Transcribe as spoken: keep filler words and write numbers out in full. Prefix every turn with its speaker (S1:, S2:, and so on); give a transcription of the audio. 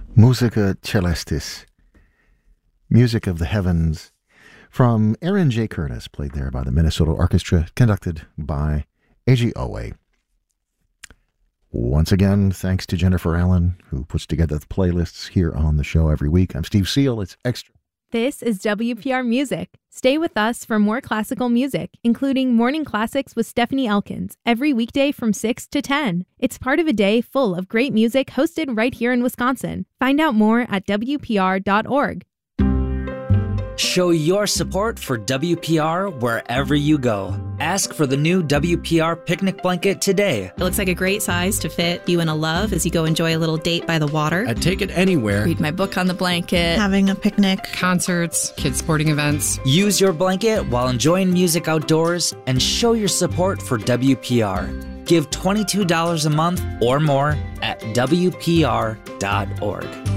S1: Musica Celestis, Music of the Heavens, from Aaron J. Curtis, played there by the Minnesota Orchestra, conducted by Eiji Oe. Once again, thanks to Jennifer Allen, who puts together the playlists here on the show every week. I'm Steve Seal. It's Extra.
S2: This is W P R Music. Stay with us for more classical music, including Morning Classics with Stephanie Elkins, every weekday from six to ten. It's part of a day full of great music hosted right here in Wisconsin. Find out more at W P R dot org.
S3: Show your support for W P R wherever you go. Ask for the new W P R picnic blanket today.
S4: It looks like a great size to fit you and a love as you go enjoy a little date by the water.
S5: I'd take it anywhere.
S4: Read my book on the blanket.
S6: Having a picnic.
S7: Concerts, kids sporting events.
S3: Use your blanket while enjoying music outdoors and show your support for W P R. Give twenty-two dollars a month or more at W P R dot org.